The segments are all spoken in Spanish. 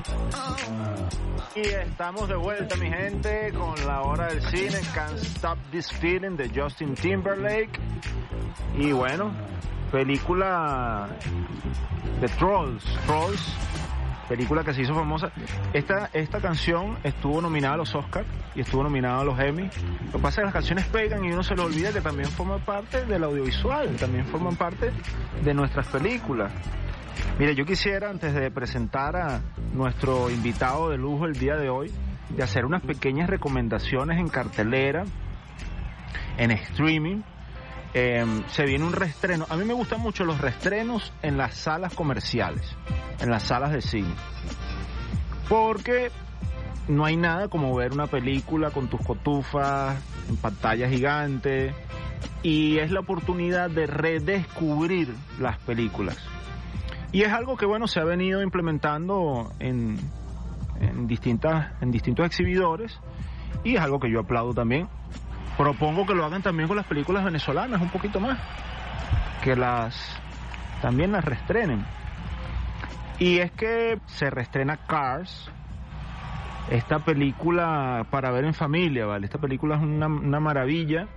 Y estamos de vuelta, mi gente, con la hora del cine, Can't Stop This Feeling de Justin Timberlake. Y bueno, película de Trolls, película que se hizo famosa. Esta canción estuvo nominada a los Oscars y estuvo nominada a los Emmy. Lo que pasa es que las canciones pegan y uno se le olvida que también forman parte del audiovisual, también forman parte de nuestras películas. Mire, yo quisiera, antes de presentar a nuestro invitado de lujo el día de hoy, de hacer unas pequeñas recomendaciones en cartelera, en streaming. Se viene un reestreno. A mí me gustan mucho los reestrenos en las salas comerciales, en las salas de cine, porque no hay nada como ver una película con tus cotufas en pantalla gigante, y es la oportunidad de redescubrir las películas. Y es algo que, bueno, se ha venido implementando en distintos exhibidores, y es algo que yo aplaudo también. Propongo que lo hagan también con las películas venezolanas, un poquito más, que también las reestrenen. Y es que se reestrena Cars, esta película para ver en familia, ¿vale? Esta película es una maravilla.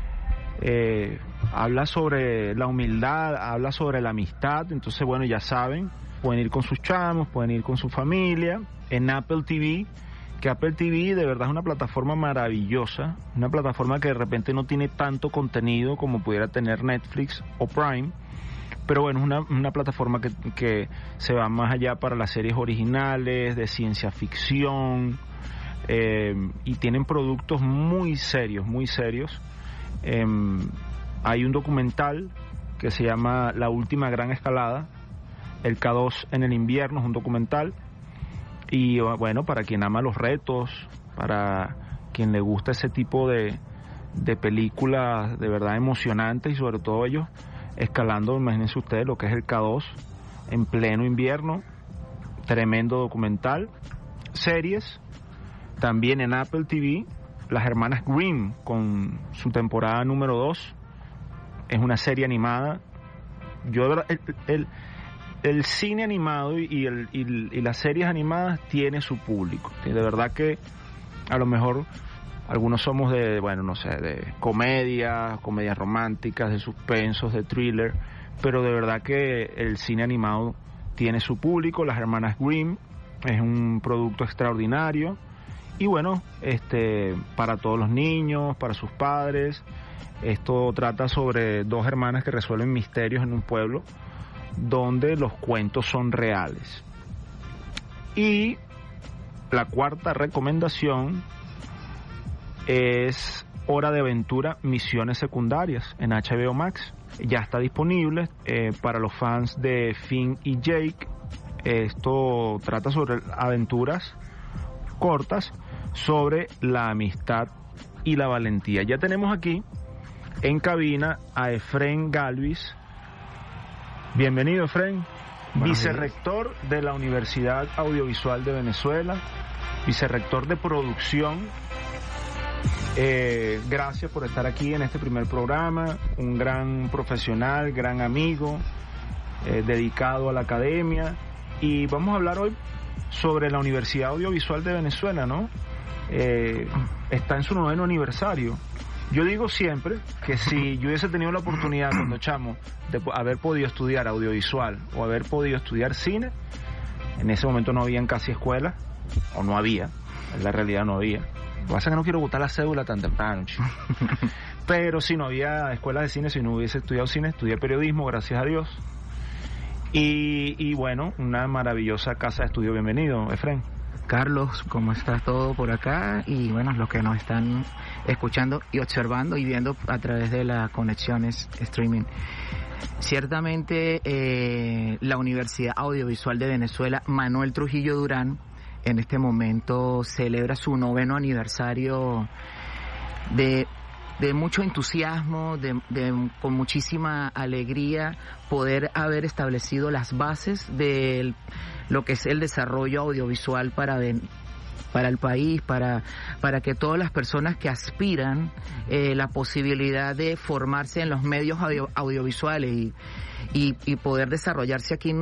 Habla sobre la humildad, habla sobre la amistad. Entonces, bueno, ya saben, pueden ir con sus chamos, pueden ir con su familia, en Apple TV, que Apple TV de verdad es una plataforma maravillosa, una plataforma que de repente no tiene tanto contenido como pudiera tener Netflix o Prime, pero bueno, es una plataforma que se va más allá para las series originales, de ciencia ficción, y tienen productos muy serios, muy serios. Hay un documental que se llama La Última Gran Escalada, el K2 en el invierno, es un documental. Y bueno, para quien ama los retos, para quien le gusta ese tipo de películas de verdad emocionantes, y sobre todo ellos escalando, imagínense ustedes lo que es el K2 en pleno invierno, tremendo documental. Series, también en Apple TV, Las Hermanas Grimm con su temporada número 2, es una serie animada. Yo el cine animado y las series animadas tiene su público. Y de verdad que a lo mejor algunos somos de comedias románticas, de suspensos, de thriller, pero de verdad que el cine animado tiene su público. Las Hermanas Grimm es un producto extraordinario. Y bueno, para todos los niños, para sus padres. Esto trata sobre dos hermanas que resuelven misterios en un pueblo donde los cuentos son reales. Y la cuarta recomendación es Hora de Aventura, Misiones Secundarias en HBO Max. Ya está disponible para los fans de Finn y Jake. Esto trata sobre aventuras cortas sobre la amistad y la valentía. Ya tenemos aquí en cabina a Efrén Galvis. Bienvenido, Efrén, vicerrector de la Universidad Audiovisual de Venezuela, vicerrector de producción. Gracias por estar aquí en este primer programa, un gran profesional, gran amigo, dedicado a la academia, y vamos a hablar hoy sobre la Universidad Audiovisual de Venezuela, ¿no? Está en su 9º aniversario. Yo digo siempre que si yo hubiese tenido la oportunidad cuando chamo de haber podido estudiar audiovisual o haber podido estudiar cine, en ese momento no habían casi escuelas, o no había, en la realidad no había. Lo que pasa es que no quiero botar la cédula tan temprano, pero si no había escuelas de cine, si no hubiese estudiado cine, estudié periodismo, gracias a Dios. Y bueno, una maravillosa casa de estudio. Bienvenido, Efrén. Carlos, ¿cómo está todo por acá? Y bueno, los que nos están escuchando y observando y viendo a través de las conexiones streaming. Ciertamente la Universidad Audiovisual de Venezuela, Manuel Trujillo Durán, en este momento celebra su 9º aniversario de mucho entusiasmo, con muchísima alegría poder haber establecido las bases de lo que es el desarrollo audiovisual para el país, para que todas las personas que aspiran la posibilidad de formarse en los medios audiovisuales y poder desarrollarse aquí